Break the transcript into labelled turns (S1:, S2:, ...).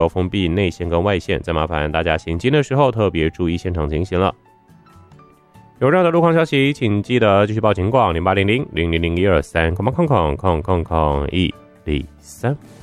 S1: 要封闭内线跟外线，再麻烦大家行经的时候特别注意现场情形了。有任何的路况消息，请记得继续报警广0800000123，空103。